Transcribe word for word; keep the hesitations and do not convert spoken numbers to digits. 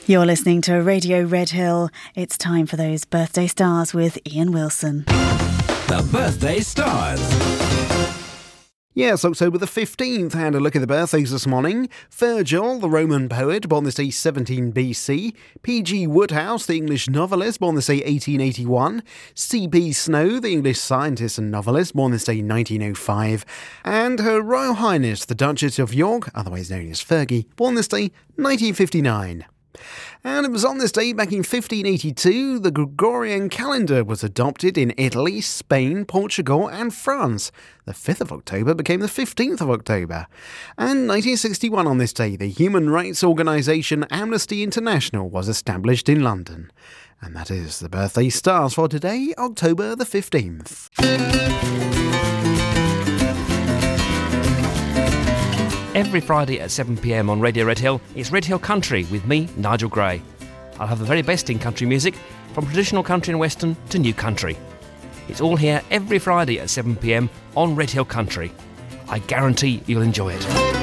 You're listening to Radio Red Hill. It's time for those birthday stars with Ian Wilson. The birthday stars. Yes, October the fifteenth, and a look at the birthdays this morning. Virgil, the Roman poet, born this day seventeen B C. P G Wodehouse, the English novelist, born this day eighteen eighty-one. C B Snow, the English scientist and novelist, born this day nineteen oh five. And Her Royal Highness, the Duchess of York, otherwise known as Fergie, born this day nineteen fifty-nine. And it was on this day back in fifteen eighty-two the Gregorian calendar was adopted in Italy, Spain, Portugal and France. The fifth of October became the fifteenth of October. And nineteen sixty-one on this day the human rights organisation Amnesty International was established in London. And that is the birthday stars for today, October the fifteenth. Every Friday at seven p m on Radio Red Hill, it's Red Hill Country with me, Nigel Gray. I'll have the very best in country music, from traditional country and western to new country. It's all here every Friday at seven p m on Red Hill Country. I guarantee you'll enjoy it.